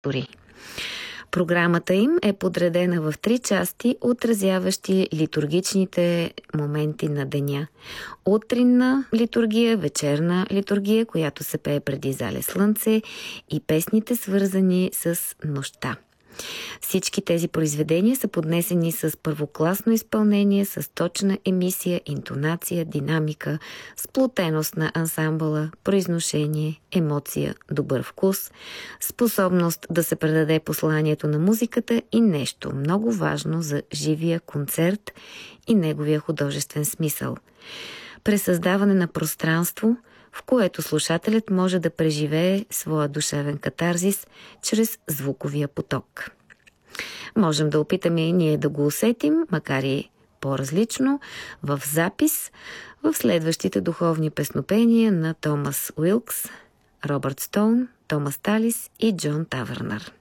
автори. Програмата им е подредена в 3 части, отразяващи литургичните моменти на деня. Утринна литургия, вечерна литургия, която се пее преди зале слънце, и песните, свързани с нощта. Всички тези произведения са поднесени с първокласно изпълнение, с точна емисия, интонация, динамика, сплотеност на ансамбъла, произношение, емоция, добър вкус, способност да се предаде посланието на музиката и нещо много важно за живия концерт и неговия художествен смисъл. Пресъздаване на пространство, в което слушателят може да преживее своя душевен катарзис чрез звуковия поток. Можем да опитаме и ние да го усетим, макар и по-различно, в запис в следващите духовни песнопения на Томас Уилкс, Робърт Стоун, Томас Талис и Джон Тавернър.